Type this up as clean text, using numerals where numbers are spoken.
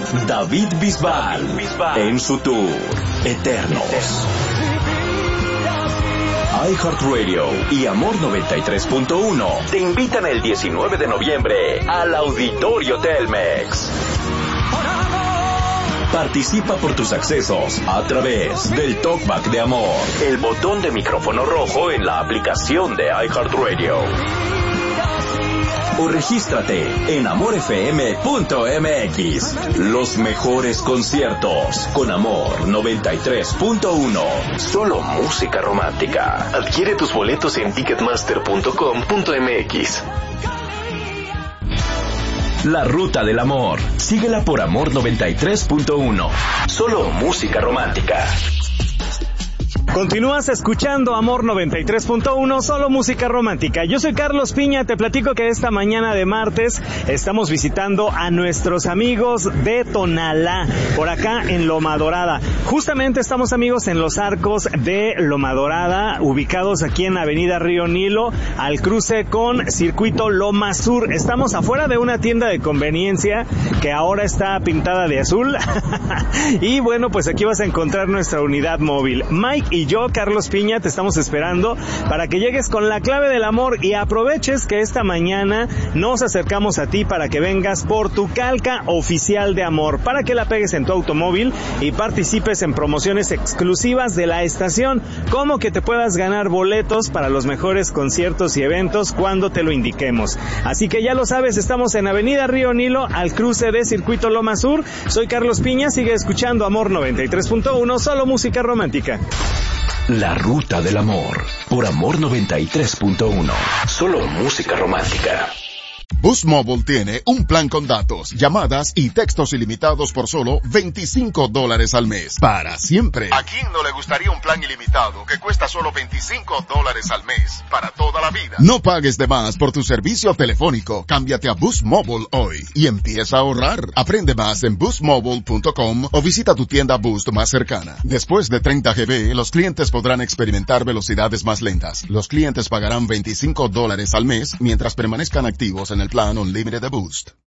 David Bisbal, en su tour Eternos. iHeartRadio y Amor 93.1 te invitan el 19 de noviembre al Auditorio Telmex. Participa por tus accesos a través del Talkback de Amor, el botón de micrófono rojo en la aplicación de iHeartRadio. O regístrate en amorfm.mx. Los mejores conciertos con Amor 93.1. Solo música romántica. Adquiere tus boletos en ticketmaster.com.mx. La Ruta del Amor. Síguela por Amor 93.1. Solo música romántica. Continúas escuchando Amor 93.1, solo música romántica. Yo soy Carlos Piña, te platico que esta mañana de martes estamos visitando a nuestros amigos de Tonalá, por acá en Loma Dorada. Justamente estamos, amigos, en los arcos de Loma Dorada, ubicados aquí en Avenida Río Nilo, al cruce con Circuito Loma Sur. Estamos afuera de una tienda de conveniencia que ahora está pintada de azul. Y bueno, pues aquí vas a encontrar nuestra unidad móvil. Mike y yo, Carlos Piña, te estamos esperando para que llegues con la clave del amor y aproveches que esta mañana nos acercamos a ti para que vengas por tu calca oficial de amor, para que la pegues en tu automóvil y participes en promociones exclusivas de la estación, como que te puedas ganar boletos para los mejores conciertos y eventos cuando te lo indiquemos. Así que ya lo sabes, estamos en Avenida Río Nilo, al cruce de Circuito Loma Sur. Soy Carlos Piña, sigue escuchando Amor 93.1, solo música romántica. La Ruta del Amor, por Amor 93.1. Solo música romántica. Boost Mobile tiene un plan con datos, llamadas y textos ilimitados por solo $25 al mes. Para siempre. ¿A quién no le gustaría un plan ilimitado que cuesta solo $25 al mes? Para toda la vida. No pagues de más por tu servicio telefónico. Cámbiate a Boost Mobile hoy y empieza a ahorrar. Aprende más en boostmobile.com o visita tu tienda Boost más cercana. Después de 30 GB, los clientes podrán experimentar velocidades más lentas. Los clientes pagarán $25 al mes mientras permanezcan activos en el plan Unlimited de Boost.